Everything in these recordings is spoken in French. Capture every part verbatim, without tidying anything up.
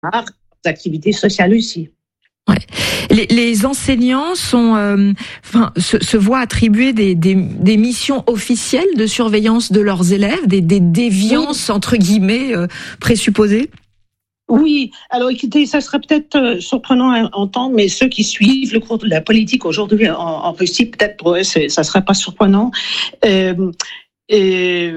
activités sociales aussi. Ouais. Les, les enseignants sont, euh, enfin, se, se voient attribuer des, des, des missions officielles de surveillance de leurs élèves, des, des déviances oui. entre guillemets euh, présupposées. Oui, alors écoutez, ça serait peut-être euh, surprenant à entendre, mais ceux qui suivent le cours de la politique aujourd'hui en, en Russie, peut-être pour eux, c'est, ça serait pas surprenant. Euh, euh,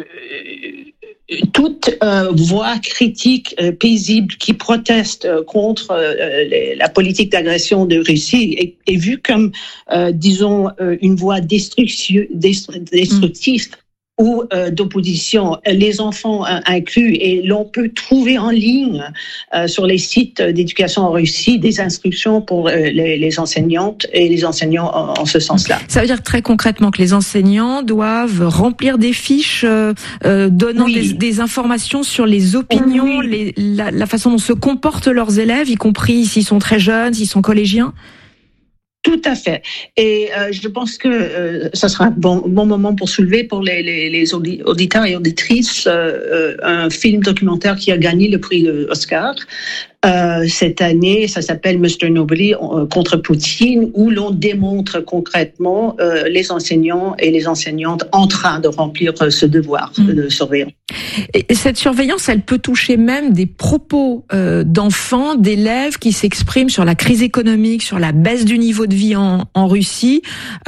toute euh, voix critique euh, paisible qui proteste euh, contre euh, les, la politique d'agression de Russie est, est vue comme, euh, disons, euh, une voix destructive, destructive mmh. ou euh, d'opposition, les enfants euh, inclus, et l'on peut trouver en ligne euh, sur les sites d'éducation en Russie des instructions pour euh, les, les enseignantes et les enseignants en, en ce sens-là. Ça veut dire très concrètement que les enseignants doivent remplir des fiches euh, euh, donnant oui. des, des informations sur les opinions, oui. les, la, la façon dont se comportent leurs élèves, y compris s'ils sont très jeunes, s'ils sont collégiens. Tout à fait. Et euh, je pense que euh, ça sera un bon, bon moment pour soulever pour les, les, les auditeurs et auditrices euh, un film documentaire qui a gagné le prix de Oscar euh, cette année. Ça s'appelle mister Nobody euh, contre Poutine, où l'on démontre concrètement euh, les enseignants et les enseignantes en train de remplir euh, ce devoir mmh. de surveillance. Et cette surveillance, elle peut toucher même des propos euh, d'enfants, d'élèves qui s'expriment sur la crise économique, sur la baisse du niveau de vie en, en Russie,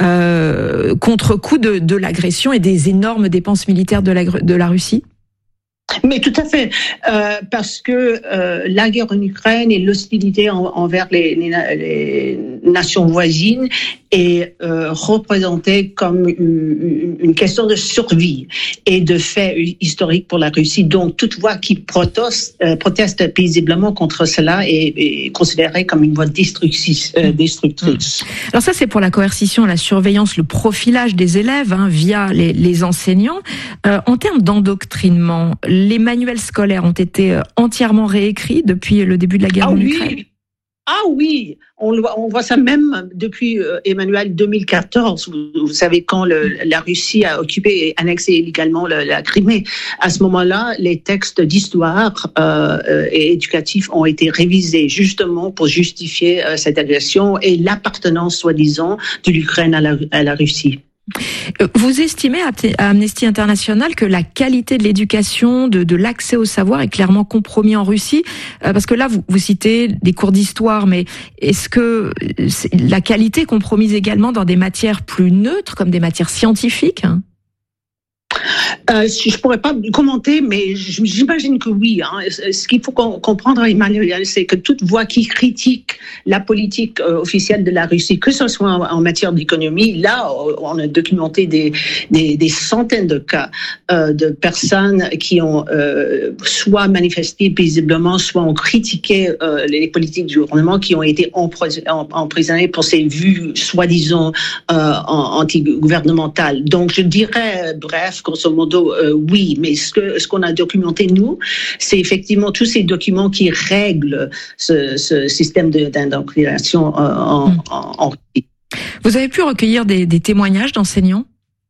euh, contre-coup de, de l'agression et des énormes dépenses militaires de la, de la Russie. Mais tout à fait, euh, parce que euh, la guerre en Ukraine et l'hostilité en, envers les, les, les nations voisines est euh, représentée comme une, une question de survie et de fait historique pour la Russie. Donc, toute voix qui proteste, euh, proteste paisiblement contre cela est, est considérée comme une voix destructrice. Euh, destructrice. Alors ça, c'est pour la coercition, la surveillance, le profilage des élèves hein, via les, les enseignants. Euh, en termes d'endoctrinement, les manuels scolaires ont été entièrement réécrits depuis le début de la guerre ah en oui. Ukraine. Ah oui, on, on voit ça même depuis euh, Emmanuel deux mille quatorze. Vous, vous savez, quand le, la Russie a occupé et annexé illégalement le, la Crimée, à ce moment-là, les textes d'histoire euh, et éducatifs ont été révisés justement pour justifier euh, cette agression et l'appartenance, soi-disant, de l'Ukraine à la, à la Russie. Vous estimez à Amnesty International que la qualité de l'éducation, de, de l'accès au savoir est clairement compromis en Russie? Parce que là, vous, vous citez des cours d'histoire, mais est-ce que la qualité est compromise également dans des matières plus neutres, comme des matières scientifiques? Euh, je ne pourrais pas commenter, mais j'imagine que oui. Hein. Ce qu'il faut comprendre, Emmanuel, c'est que toute voix qui critique la politique euh, officielle de la Russie, que ce soit en, en matière d'économie, là, on a documenté des, des, des centaines de cas euh, de personnes qui ont euh, soit manifesté paisiblement, soit ont critiqué euh, les politiques du gouvernement, qui ont été emprisonnés pour ces vues soi-disant euh, anti-gouvernementales. Donc, je dirais, bref, grosso modo, euh, oui, mais ce que ce qu'on a documenté nous, c'est effectivement tous ces documents qui règlent ce, ce système de, d'indoctrination euh, en, mmh. en, en Vous avez pu recueillir des, des témoignages d'enseignants?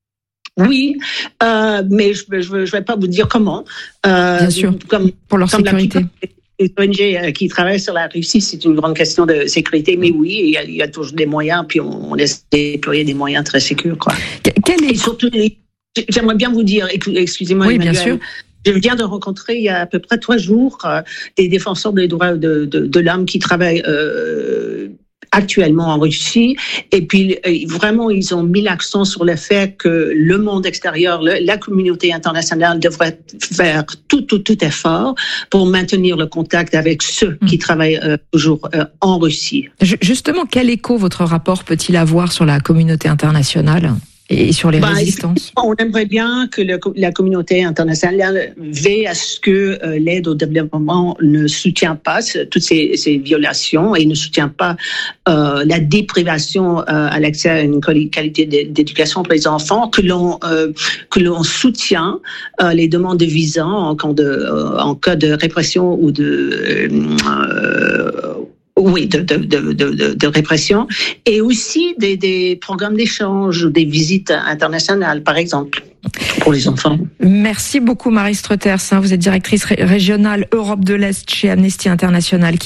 Oui, euh, mais je ne je, je vais pas vous dire comment. Euh, Bien sûr, comme, pour leur comme sécurité. Les O N G qui travaillent sur la Russie, c'est une grande question de sécurité, mais oui, il y a, il y a toujours des moyens, puis on, on laisse déployer des moyens très sécurs, quoi. Quel est... Et surtout, j'aimerais bien vous dire, excusez-moi, oui, Emmanuel, bien sûr. Je viens de rencontrer il y a à peu près trois jours euh, des défenseurs des droits de, de, de l'homme qui travaillent euh, actuellement en Russie. Et puis, euh, vraiment, ils ont mis l'accent sur le fait que le monde extérieur, le, la communauté internationale devrait faire tout, tout, tout effort pour maintenir le contact avec ceux mmh. qui travaillent euh, toujours euh, en Russie. Justement, quel écho votre rapport peut-il avoir sur la communauté internationale ? Et sur les bah, résistances. On aimerait bien que le, la communauté internationale veille à ce que euh, l'aide au développement ne soutient pas ce, toutes ces, ces violations et ne soutient pas euh, la déprivation euh, à l'accès à une qualité d'éducation pour les enfants, que l'on euh, que l'on soutient euh, les demandes de visa en cas de euh, en cas de répression ou de euh, Oui, de, de, de, de, de répression, et aussi des, des programmes d'échange ou des visites internationales, par exemple. pour les enfants. Merci beaucoup Marie Streuters, vous êtes directrice régionale Europe de l'Est chez Amnesty International.